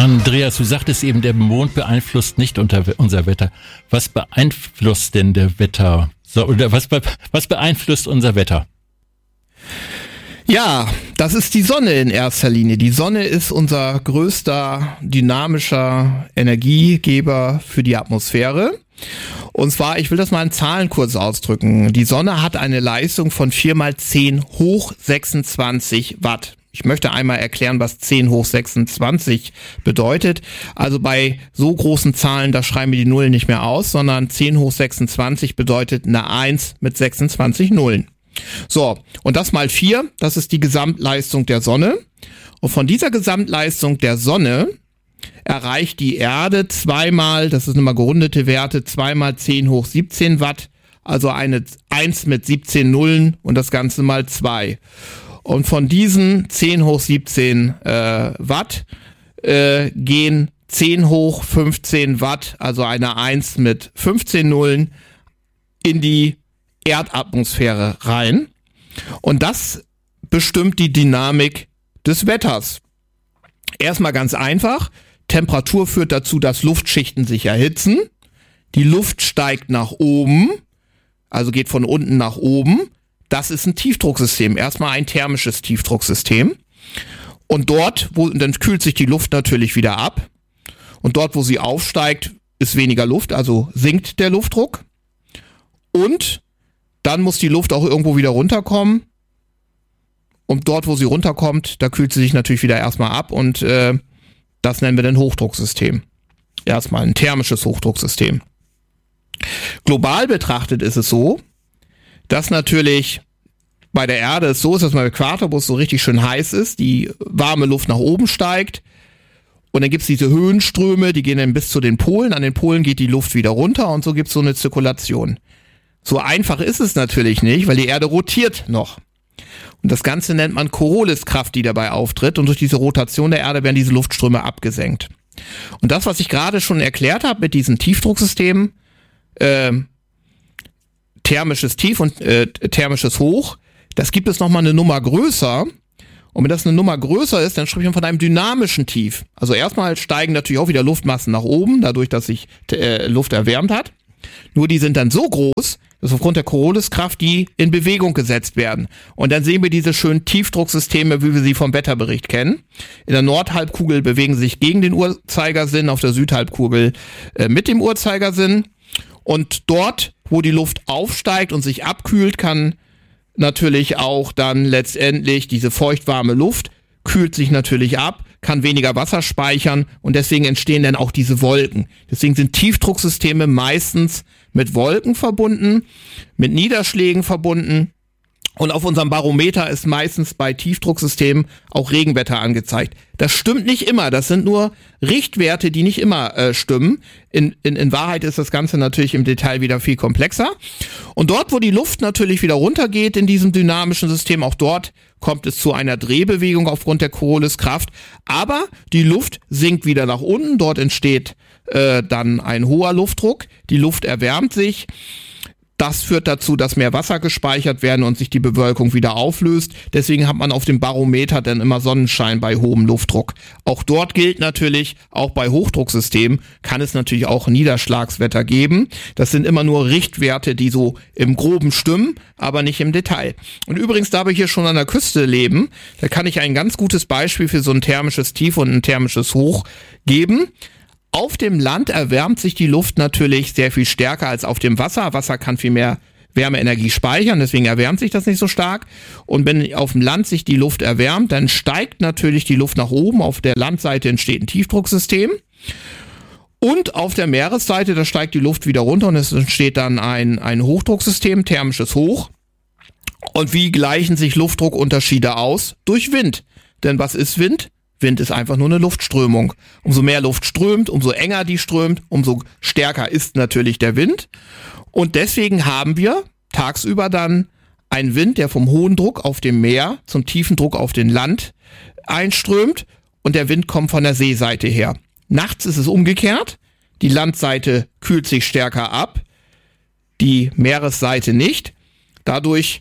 Andreas, du sagtest eben, der Mond beeinflusst nicht unser Wetter. Was beeinflusst denn der Wetter? Oder was beeinflusst unser Wetter? Ja, das ist die Sonne in erster Linie. Die Sonne ist unser größter dynamischer Energiegeber für die Atmosphäre. Und zwar, ich will das mal in Zahlen kurz ausdrücken. Die Sonne hat eine Leistung von 4 mal 10 hoch 26 Watt. Ich möchte einmal erklären, was 10 hoch 26 bedeutet. Also bei so großen Zahlen, da schreiben wir die Nullen nicht mehr aus, sondern 10 hoch 26 bedeutet eine 1 mit 26 Nullen. So, und das mal 4, das ist die Gesamtleistung der Sonne. Und von dieser Gesamtleistung der Sonne erreicht die Erde zweimal, das sind immer gerundete Werte, zweimal 10 hoch 17 Watt, also eine 1 mit 17 Nullen und das Ganze mal 2. Und von diesen 10 hoch 17 Watt gehen 10 hoch 15 Watt, also eine 1 mit 15 Nullen, in die Erdatmosphäre rein. Und das bestimmt die Dynamik des Wetters. Erstmal ganz einfach. Temperatur führt dazu, dass Luftschichten sich erhitzen. Die Luft steigt nach oben, also geht von unten nach oben. Das ist ein Tiefdrucksystem, erstmal ein thermisches Tiefdrucksystem. Und dann kühlt sich die Luft natürlich wieder ab. Und dort, wo sie aufsteigt, ist weniger Luft, also sinkt der Luftdruck. Und dann muss die Luft auch irgendwo wieder runterkommen. Und dort, wo sie runterkommt, da kühlt sie sich natürlich wieder erstmal ab. Und das nennen wir dann Hochdrucksystem. Erstmal ein thermisches Hochdrucksystem. Global betrachtet ist es so, dass natürlich bei der Erde es so ist, dass man im Äquator, wo es so richtig schön heiß ist, die warme Luft nach oben steigt und dann gibt's diese Höhenströme, die gehen dann bis zu den Polen. An den Polen geht die Luft wieder runter und so gibt's so eine Zirkulation. So einfach ist es natürlich nicht, weil die Erde rotiert noch. Und das Ganze nennt man Corioliskraft, die dabei auftritt und durch diese Rotation der Erde werden diese Luftströme abgesenkt. Und das, was ich gerade schon erklärt habe mit diesen Tiefdrucksystemen, thermisches Tief und thermisches Hoch, das gibt es nochmal eine Nummer größer. Und wenn das eine Nummer größer ist, dann spricht man von einem dynamischen Tief. Also erstmal steigen natürlich auch wieder Luftmassen nach oben, dadurch, dass sich Luft erwärmt hat. Nur die sind dann so groß, dass aufgrund der Corioliskraft die in Bewegung gesetzt werden. Und dann sehen wir diese schönen Tiefdrucksysteme, wie wir sie vom Wetterbericht kennen. In der Nordhalbkugel bewegen sie sich gegen den Uhrzeigersinn, auf der Südhalbkugel mit dem Uhrzeigersinn. Und dort, wo die Luft aufsteigt und sich abkühlt, kann natürlich auch dann letztendlich diese feuchtwarme Luft kühlt sich natürlich ab, kann weniger Wasser speichern und deswegen entstehen dann auch diese Wolken. Deswegen sind Tiefdrucksysteme meistens mit Wolken verbunden, mit Niederschlägen verbunden. Und auf unserem Barometer ist meistens bei Tiefdrucksystemen auch Regenwetter angezeigt. Das stimmt nicht immer, das sind nur Richtwerte, die nicht immer stimmen. In Wahrheit ist das Ganze natürlich im Detail wieder viel komplexer. Und dort, wo die Luft natürlich wieder runtergeht in diesem dynamischen System, auch dort kommt es zu einer Drehbewegung aufgrund der Corioliskraft. Aber die Luft sinkt wieder nach unten, dort entsteht dann ein hoher Luftdruck, die Luft erwärmt sich. Das führt dazu, dass mehr Wasser gespeichert werden und sich die Bewölkung wieder auflöst. Deswegen hat man auf dem Barometer dann immer Sonnenschein bei hohem Luftdruck. Auch dort gilt natürlich, auch bei Hochdrucksystemen kann es natürlich auch Niederschlagswetter geben. Das sind immer nur Richtwerte, die so im Groben stimmen, aber nicht im Detail. Und übrigens, da wir hier schon an der Küste leben, da kann ich ein ganz gutes Beispiel für so ein thermisches Tief und ein thermisches Hoch geben. Auf dem Land erwärmt sich die Luft natürlich sehr viel stärker als auf dem Wasser. Wasser kann viel mehr Wärmeenergie speichern, deswegen erwärmt sich das nicht so stark. Und wenn auf dem Land sich die Luft erwärmt, dann steigt natürlich die Luft nach oben. Auf der Landseite entsteht ein Tiefdrucksystem. Und auf der Meeresseite, da steigt die Luft wieder runter und es entsteht dann ein Hochdrucksystem, thermisches Hoch. Und wie gleichen sich Luftdruckunterschiede aus? Durch Wind. Denn was ist Wind? Wind ist einfach nur eine Luftströmung. Umso mehr Luft strömt, umso enger die strömt, umso stärker ist natürlich der Wind. Und deswegen haben wir tagsüber dann einen Wind, der vom hohen Druck auf dem Meer zum tiefen Druck auf den Land einströmt. Und der Wind kommt von der Seeseite her. Nachts ist es umgekehrt. Die Landseite kühlt sich stärker ab, die Meeresseite nicht. Dadurch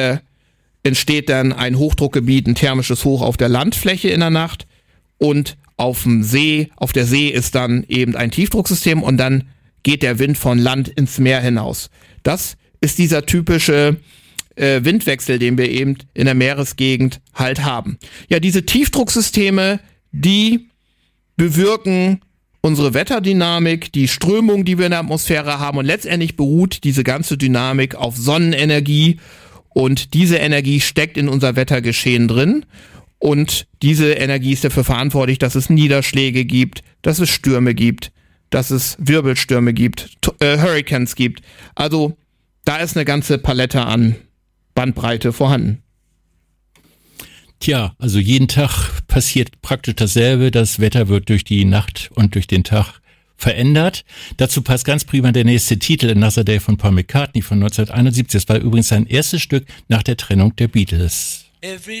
entsteht dann ein Hochdruckgebiet, ein thermisches Hoch auf der Landfläche in der Nacht und auf der See ist dann eben ein Tiefdrucksystem und dann geht der Wind von Land ins Meer hinaus. Das ist dieser typische Windwechsel, den wir eben in der Meeresgegend halt haben. Ja, diese Tiefdrucksysteme, die bewirken unsere Wetterdynamik, die Strömung, die wir in der Atmosphäre haben und letztendlich beruht diese ganze Dynamik auf Sonnenenergie und diese Energie steckt in unser Wettergeschehen drin und diese Energie ist dafür verantwortlich, dass es Niederschläge gibt, dass es Stürme gibt, dass es Wirbelstürme gibt, Hurricanes gibt. Also da ist eine ganze Palette an Bandbreite vorhanden. Tja, also jeden Tag passiert praktisch dasselbe. Das Wetter wird durch die Nacht und durch den Tag verändert. Dazu passt ganz prima der nächste Titel, Another Day von Paul McCartney von 1971. Das war übrigens sein erstes Stück nach der Trennung der Beatles.